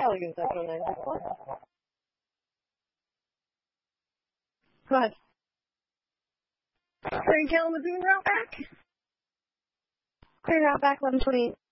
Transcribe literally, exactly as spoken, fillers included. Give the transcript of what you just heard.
Caligan seven oh nine six one. Go ahead. Clearing Kalamazoo route back. Clearing route back eleven twenty-eight.